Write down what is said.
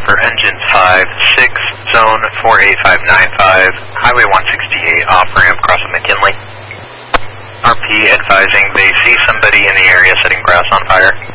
for engine 5-6, zone 48595, Highway 168, off-ramp crossing McKinley. RP advising they see somebody in the area setting grass on fire.